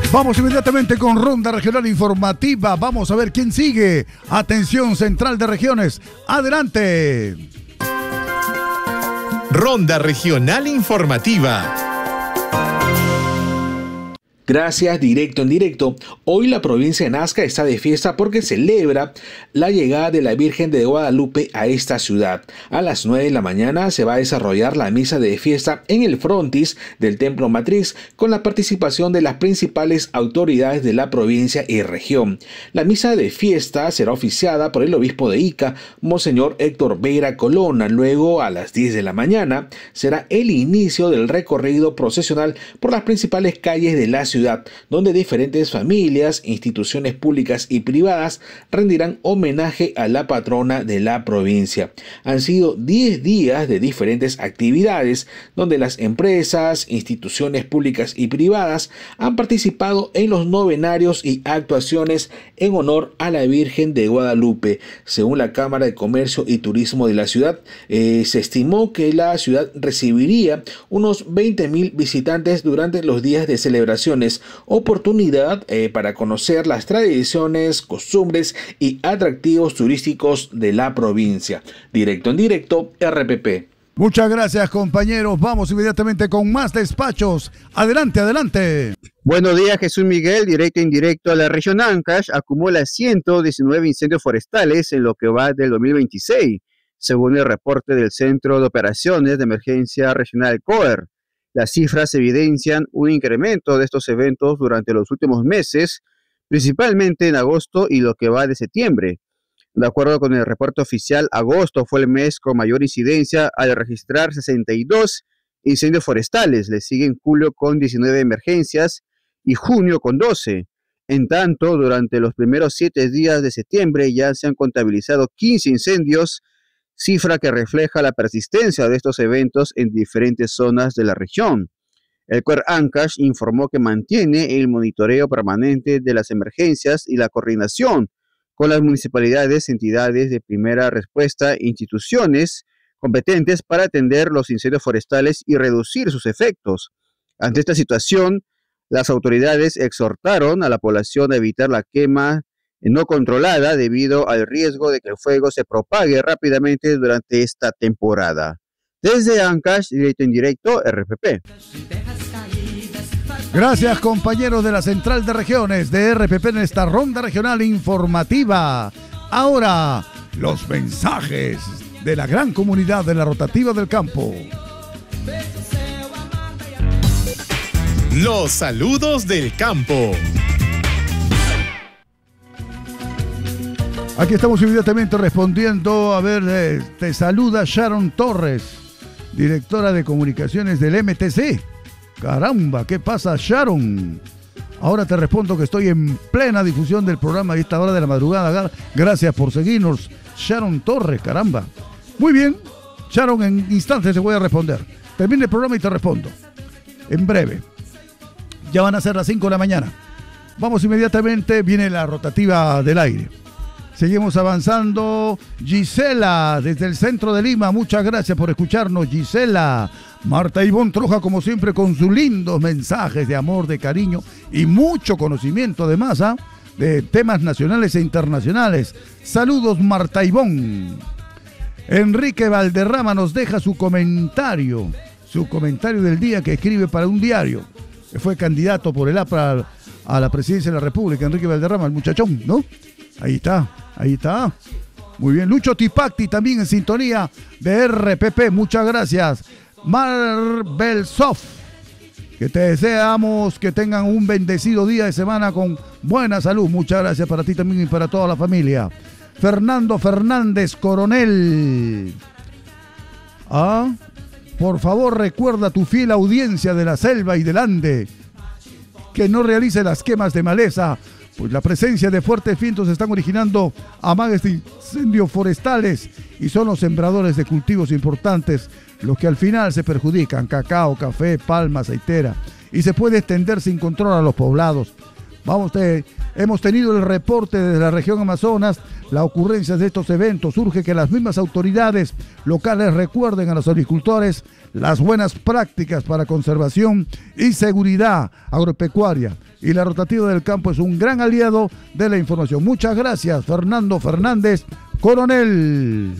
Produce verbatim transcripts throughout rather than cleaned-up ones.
Vamos inmediatamente con Ronda Regional Informativa. Vamos a ver quién sigue. Atención, Central de Regiones. Adelante. Ronda Regional Informativa. Gracias, directo en directo. Hoy la provincia de Nazca está de fiesta porque celebra la llegada de la Virgen de Guadalupe a esta ciudad. A las nueve de la mañana se va a desarrollar la misa de fiesta en el frontis del Templo Matriz con la participación de las principales autoridades de la provincia y región. La misa de fiesta será oficiada por el obispo de Ica, Monseñor Héctor Vera Colonna. Luego, a las diez de la mañana, será el inicio del recorrido procesional por las principales calles de la ciudad, donde diferentes familias, instituciones públicas y privadas rendirán homenaje a la patrona de la provincia. Han sido diez días de diferentes actividades, donde las empresas, instituciones públicas y privadas han participado en los novenarios y actuaciones en honor a la Virgen de Guadalupe. Según la Cámara de Comercio y Turismo de la ciudad, eh, se estimó que la ciudad recibiría unos veinte mil visitantes durante los días de celebraciones. Oportunidad eh, para conocer las tradiciones, costumbres y atractivos turísticos de la provincia. Directo en directo, R P P. Muchas gracias, compañeros. Vamos inmediatamente con más despachos. Adelante, adelante. Buenos días, Jesús Miguel. Directo en directo. La región Ancash acumula ciento diecinueve incendios forestales en lo que va del dos mil veintiséis, según el reporte del Centro de Operaciones de Emergencia Regional C O E R. Las cifras evidencian un incremento de estos eventos durante los últimos meses, principalmente en agosto y lo que va de septiembre. De acuerdo con el reporte oficial, agosto fue el mes con mayor incidencia al registrar sesenta y dos incendios forestales. Le siguen julio con diecinueve emergencias y junio con doce. En tanto, durante los primeros siete días de septiembre ya se han contabilizado quince incendios, cifra que refleja la persistencia de estos eventos en diferentes zonas de la región. El C O E R Ancash informó que mantiene el monitoreo permanente de las emergencias y la coordinación con las municipalidades, entidades de primera respuesta e instituciones competentes para atender los incendios forestales y reducir sus efectos. Ante esta situación, las autoridades exhortaron a la población a evitar la quema no controlada debido al riesgo de que el fuego se propague rápidamente durante esta temporada. Desde Ancash, directo en directo, R P P. Gracias, compañeros de la Central de Regiones de R P P en esta ronda regional informativa. Ahora, los mensajes de la gran comunidad de la rotativa del campo. Los saludos del campo. Aquí estamos inmediatamente respondiendo. A ver, eh, te saluda Sharon Torres, directora de comunicaciones del M T C. Caramba, ¿qué pasa, Sharon? Ahora te respondo que estoy en plena difusión del programa a esta hora de la madrugada. Gracias por seguirnos, Sharon Torres, caramba. Muy bien, Sharon, en instantes te voy a responder. Termine el programa y te respondo. En breve. Ya van a ser las cinco de la mañana. Vamos inmediatamente, viene la rotativa del aire. Seguimos avanzando. Gisela, desde el centro de Lima, muchas gracias por escucharnos, Gisela. Marta Ivonne Troja, como siempre, con sus lindos mensajes de amor, de cariño y mucho conocimiento además, ¿ah? de temas nacionales e internacionales. Saludos, Marta Ivonne. Enrique Valderrama nos deja su comentario, su comentario del día que escribe para un diario. Fue candidato por el A P R A a la presidencia de la República, Enrique Valderrama, el muchachón, ¿no? Ahí está, ahí está. Muy bien, Lucho Tipacti también en sintonía de R P P, muchas gracias. Marvel Soft, que te deseamos que tengan un bendecido día de semana con buena salud. Muchas gracias para ti también y para toda la familia. Fernando Fernández Coronel. Ah, por favor recuerda a tu fiel audiencia de la selva y del Ande que no realice las quemas de maleza, pues la presencia de fuertes vientos están originando amagues de incendios forestales y son los sembradores de cultivos importantes los que al final se perjudican: cacao, café, palma, aceitera, y se puede extender sin control a los poblados. Vamos, eh, Hemos tenido el reporte de la región Amazonas, la ocurrencia de estos eventos. Urge que las mismas autoridades locales recuerden a los agricultores las buenas prácticas para conservación y seguridad agropecuaria. Y la rotativa del campo es un gran aliado de la información. Muchas gracias, Fernando Fernández, coronel.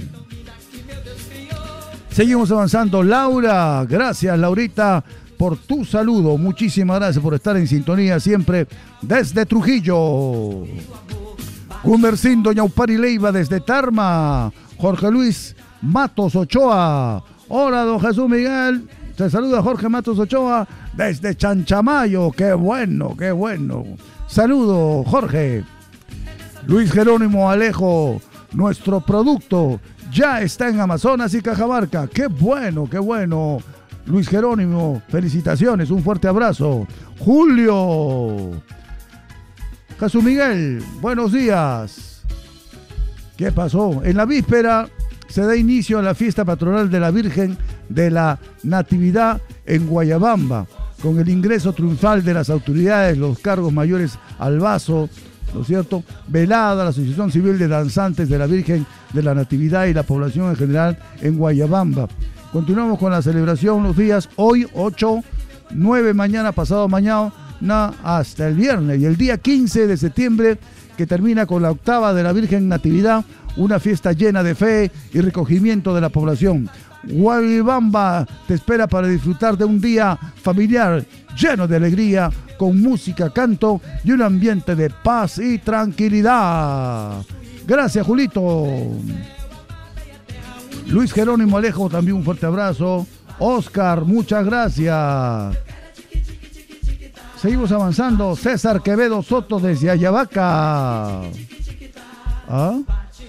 Seguimos avanzando. Laura, gracias, Laurita, por tu saludo. Muchísimas gracias por estar en sintonía siempre desde Trujillo. Gumercindo Ñaupari Leiva desde Tarma. Jorge Luis Matos Ochoa. Hola, don Jesús Miguel. Te saluda Jorge Matos Ochoa desde Chanchamayo. Qué bueno, qué bueno. Saludo, Jorge. Luis Jerónimo Alejo, nuestro producto ya está en Amazonas y Cajamarca. Qué bueno, qué bueno. Luis Jerónimo, felicitaciones, un fuerte abrazo. Julio. Jesús Miguel, buenos días. ¿Qué pasó? En la víspera se da inicio a la fiesta patronal de la Virgen de la Natividad en Guayabamba, con el ingreso triunfal de las autoridades, los cargos mayores al vaso, ¿no es cierto? Velada la Asociación Civil de Danzantes de la Virgen de la Natividad y la población en general en Guayabamba. Continuamos con la celebración los días hoy, ocho, nueve, mañana, pasado mañana, hasta el viernes. Y el día quince de septiembre, que termina con la octava de la Virgen Natividad, una fiesta llena de fe y recogimiento de la población. Guayabamba te espera para disfrutar de un día familiar lleno de alegría, con música, canto y un ambiente de paz y tranquilidad. Gracias, Julito. Luis Jerónimo Alejo, también un fuerte abrazo. Oscar, muchas gracias. Seguimos avanzando. César Quevedo Soto desde Ayabaca. ¿Ah?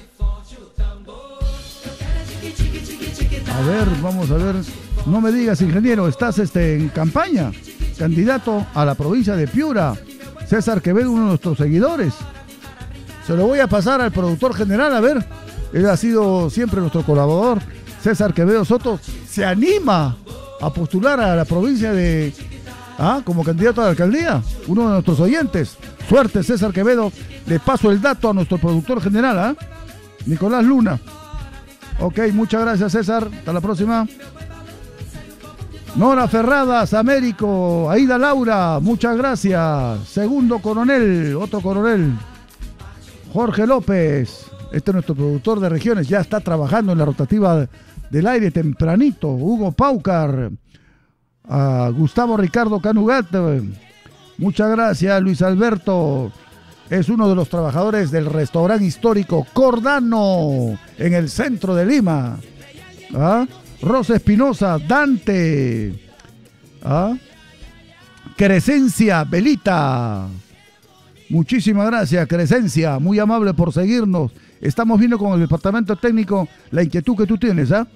A ver, vamos a ver. No me digas, ingeniero, estás este, en campaña. Candidato a la provincia de Piura. César Quevedo, uno de nuestros seguidores. Se lo voy a pasar al productor general, a ver. Él ha sido siempre nuestro colaborador. César Quevedo Soto se anima a postular a la provincia de... Ah, como candidato a la alcaldía. Uno de nuestros oyentes. Suerte, César Quevedo. Le paso el dato a nuestro productor general, ¿ah? Nicolás Luna. Ok, muchas gracias, César. Hasta la próxima. Nora Ferradas, Américo. Aida Laura, muchas gracias. Segundo coronel, otro coronel. Jorge López. Este es nuestro productor de regiones, ya está trabajando en la rotativa del aire tempranito. Hugo Paucar, uh, Gustavo Ricardo Canugat, muchas gracias. Luis Alberto es uno de los trabajadores del restaurante histórico Cordano en el centro de Lima. ¿Ah? Rosa Espinosa, Dante, ¿ah? Crescencia Belita. Muchísimas gracias, Crescencia, muy amable por seguirnos. Estamos viendo con el departamento técnico la inquietud que tú tienes, ¿ah?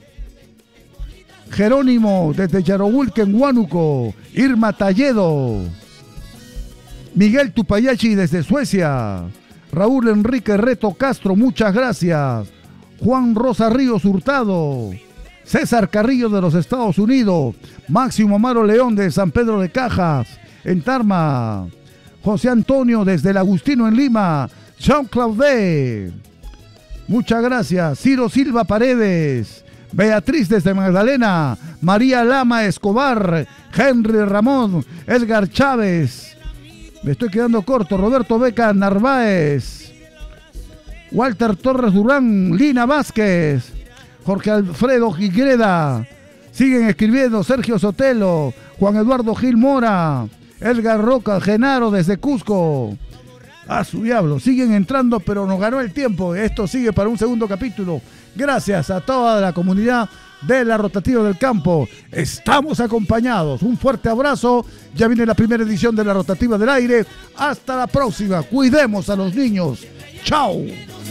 Jerónimo, desde Yarohuilcan, Huánuco. Irma Talledo. Miguel Tupayachi, desde Suecia. Raúl Enrique Reto Castro, muchas gracias. Juan Rosa Ríos Hurtado. César Carrillo, de los Estados Unidos. Máximo Amaro León, de San Pedro de Cajas, en Tarma. José Antonio, desde el Agustino, en Lima. Jean-Claude, muchas gracias. Ciro Silva Paredes. Beatriz, desde Magdalena. María Lama Escobar. Henry Ramón. Edgar Chávez. Me estoy quedando corto. Roberto Beca Narváez. Walter Torres Durán. Lina Vázquez. Jorge Alfredo Gigreda. Siguen escribiendo. Sergio Sotelo. Juan Eduardo Gil Mora. Edgar Roca Genaro, desde Cusco. A su diablo, siguen entrando, pero nos ganó el tiempo. Esto sigue para un segundo capítulo. Gracias a toda la comunidad de la Rotativa del Campo. Estamos acompañados. Un fuerte abrazo. Ya viene la primera edición de la Rotativa del Aire. Hasta la próxima. Cuidemos a los niños. Chao.